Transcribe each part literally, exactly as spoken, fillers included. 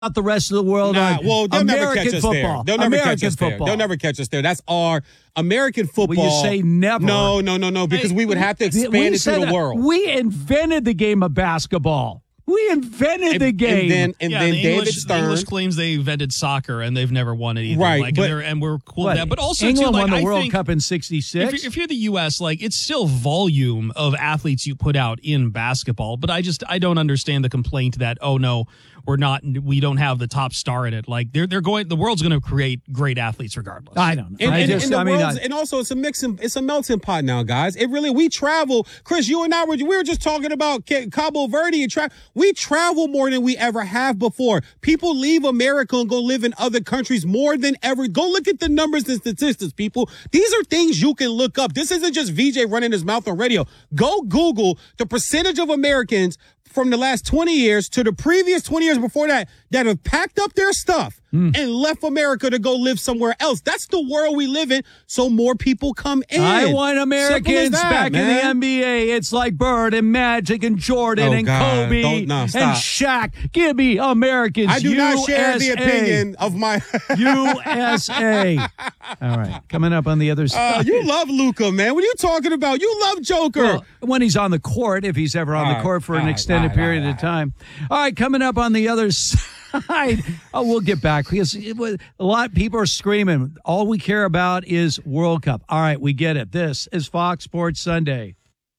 Not the rest of the world. Nah, on well, they'll American never catch us football. there. They'll never American catch us football. there. They'll never catch us there. That's our American football. Well, you say never. No, no, no, no, because Hey, we would have to expand we it to said the that. world. We invented the game of basketball. We invented and, the game. And then, and yeah, then the David English, Stern. The English claims they invented soccer, and they've never won it either. Right, Like, but- and, they're- and we're cool What, with that. But also, England too, like, won the I World think Cup in if sixty-six. you're, if you're the U S, like, it's still volume of athletes you put out in basketball. But I just I don't understand the complaint that, oh no, we're not, we don't have the top star in it. Like, they're they're going, the world's going to create great athletes regardless. I don't know. And, I and, just, and, the I mean, world's- I- and also it's a mixing, it's a melting pot now, guys. It really, we travel. Chris, you and I were, we were just talking about Ca- Cabo Verde and tra- we travel more than we ever have before. People leave America and go live in other countries more than ever. Go look at the numbers and statistics, people. These are things you can look up. This isn't just V J running his mouth on radio. Go Google the percentage of Americans from the last twenty years to the previous twenty years before that that have packed up their stuff mm. and left America to go live somewhere else. That's the world we live in, so more people come in. I want Americans that, back man. in the N B A. It's like Bird and Magic and Jordan Oh, and God. Kobe Don't- no, and stop. Shaq. Give me Americans. I do U S A. not share the opinion of my U S A. All right. Coming up on the other side. Uh, you love Luka, man. What are you talking about? You love Joker. Well, when he's on the court, if he's ever on All the right, court for all an right, extended all right, period all of time. All right, coming up on the other side. Oh, we'll get back because it was, a lot of people are screaming. All we care about is World Cup. All right, we get it. This is Fox Sports Sunday.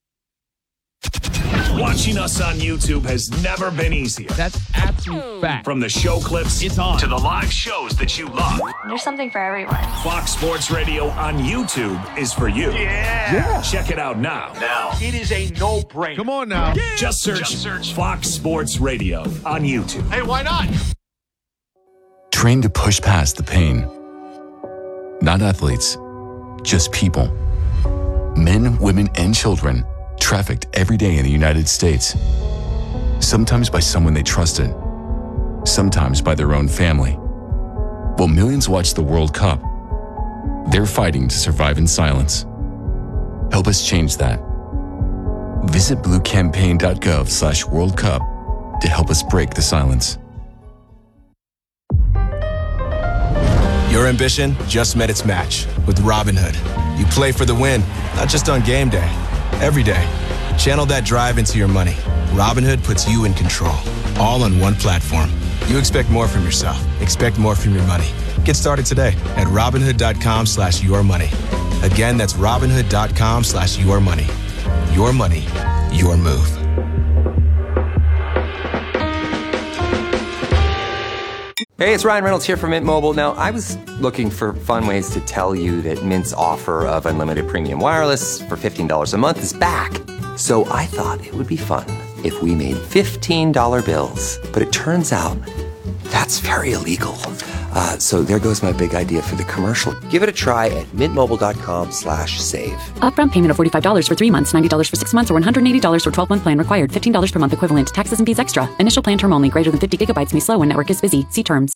Watching us on YouTube has never been easier. That's absolute fact. From the show clips It's on. to the live shows that you love. There's something for everyone. Fox Sports Radio on YouTube is for you. Yeah. yeah. Check it out now. Now. It is a no-brainer. Come on now. Yeah. Just search, Just search Fox Sports Radio on YouTube. Hey, why not? Trained to push past the pain. Not athletes, just people. Men, women, and children trafficked every day in the United States. Sometimes by someone they trusted, sometimes by their own family. While millions watch the World Cup, they're fighting to survive in silence. Help us change that. Visit bluecampaign.gov slash World Cup to help us break the silence. Your ambition just met its match with Robinhood. You play for the win, not just on game day, every day. Channel that drive into your money. Robinhood puts you in control, all on one platform. You expect more from yourself. Expect more from your money. Get started today at Robinhood.com slash your money. Again, that's Robinhood.com slash your money. Your money, your move. Hey, it's Ryan Reynolds here from Mint Mobile. Now, I was looking for fun ways to tell you that Mint's offer of unlimited premium wireless for fifteen dollars a month is back. So I thought it would be fun if we made fifteen dollar bills. But it turns out that's very illegal. Uh, so there goes my big idea for the commercial. Give it a try at mintmobile.com slash save. Upfront payment of forty-five dollars for three months, ninety dollars for six months, or one hundred eighty dollars for twelve-month plan required. fifteen dollars per month equivalent. Taxes and fees extra. Initial plan term only. Greater than fifty gigabytes may slow when network is busy. See terms.